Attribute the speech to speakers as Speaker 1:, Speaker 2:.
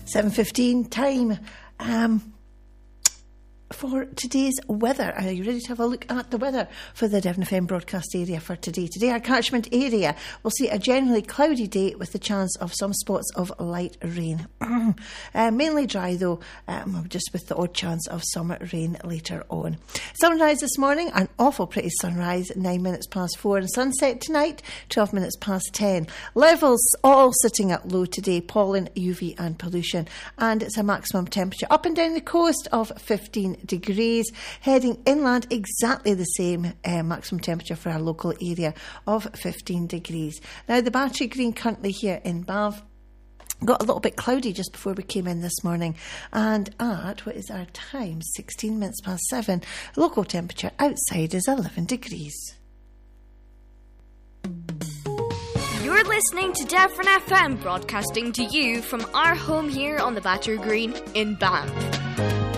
Speaker 1: 7:15 time for today's weather. Are you ready to have a look at the weather for the Devon FM broadcast area for today? Today, our catchment area will see a generally cloudy day with the chance of some spots of light rain. Mainly dry though, just with the odd chance of some rain later on. Sunrise this morning, an awful pretty sunrise, 9 minutes past 4, and sunset tonight, 12 minutes past 10. Levels all sitting at low today, pollen, UV and pollution, and it's a maximum temperature up and down the coast of 15 degrees, heading inland exactly the same maximum temperature for our local area of 15 degrees. Now the Battery Green currently here in Bath got a little bit cloudy just before we came in this morning, and at, what is our time, 16 minutes past 7, local temperature outside is 11 degrees.
Speaker 2: You're listening to Devon FM, broadcasting to you from our home here on the Battery Green in Bath.